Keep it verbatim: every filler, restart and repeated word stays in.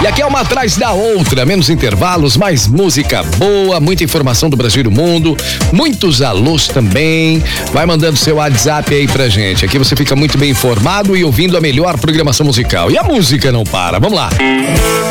E aqui é uma atrás da outra, menos intervalos, mais música boa, muita informação do Brasil e do mundo, muitos alôs também. Vai mandando seu WhatsApp aí pra gente. Aqui você fica muito bem informado e ouvindo a melhor programação musical. E a música não para. Vamos lá.